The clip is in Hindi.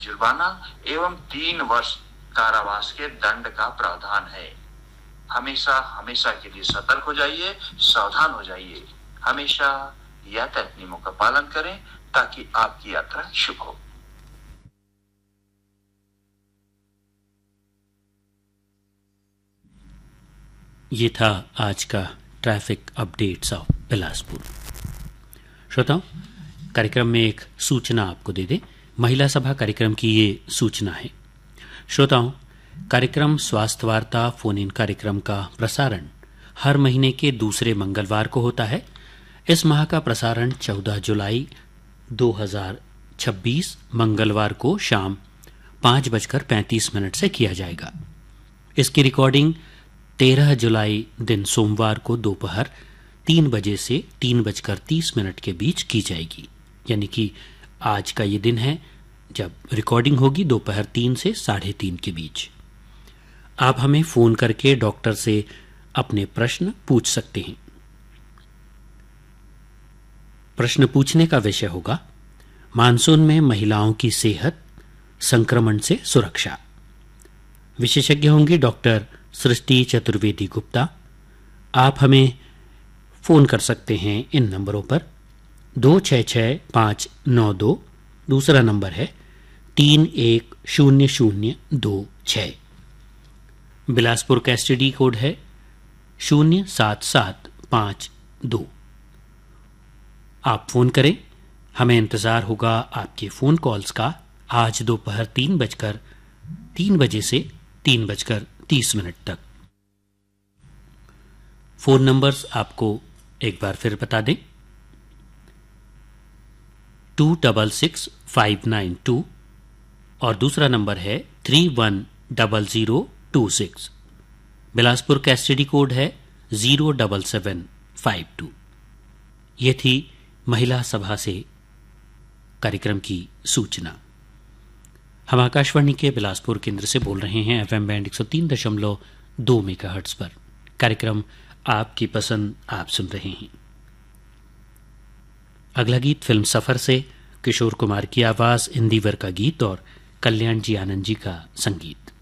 जुर्माना एवं 3 वर्ष कारावास के दंड का प्रावधान है। हमेशा हमेशा के लिए सतर्क हो जाइए, सावधान हो जाइए। हमेशा यातायात नियमों का पालन करें ताकि आपकी यात्रा शुभ हो। ये था आज का ट्रैफिक अपडेट्स ऑफ बिलासपुर। श्रोताओं, कार्यक्रम में एक सूचना आपको दे दें। महिला सभा कार्यक्रम की ये सूचना है। श्रोताओं, कार्यक्रम स्वास्थ्य वार्ता फोन इन कार्यक्रम का प्रसारण हर महीने के दूसरे मंगलवार को होता है। इस माह का प्रसारण 14 जुलाई 2026 मंगलवार को शाम 5:35 से किया जाएगा। इसकी रिकॉर्डिंग 13 जुलाई दिन सोमवार को दोपहर 3 बजे से 3:30 के बीच की जाएगी। यानी कि आज का ये दिन है जब रिकॉर्डिंग होगी दोपहर 3 से 3:30 के बीच। आप हमें फोन करके डॉक्टर से अपने प्रश्न पूछ सकते हैं। प्रश्न पूछने का विषय होगा मानसून में महिलाओं की सेहत, संक्रमण से सुरक्षा। विशेषज्ञ होंगे डॉक्टर सृष्टि चतुर्वेदी गुप्ता। आप हमें फोन कर सकते हैं इन नंबरों पर 266592, दूसरा नंबर है 310026। बिलासपुर का एसटीडी कोड है 07752। आप फोन करें, हमें इंतजार होगा आपके फोन कॉल्स का आज दोपहर 3 बजे से 3:30 तक। फोन नंबर्स आपको एक बार फिर बता दें 266592 और दूसरा नंबर है 310026। बिलासपुर का एसटीडी कोड है 07752। ये थी महिला सभा से कार्यक्रम की सूचना। हम आकाशवाणी के बिलासपुर केंद्र से बोल रहे हैं एफएम बैंड 103.2 मेगाहर्ट्ज पर। कार्यक्रम आपकी पसंद आप सुन रहे हैं। अगला गीत फिल्म सफर से किशोर कुमार की आवाज, इंदिवर का गीत और कल्याण जी आनंद जी का संगीत।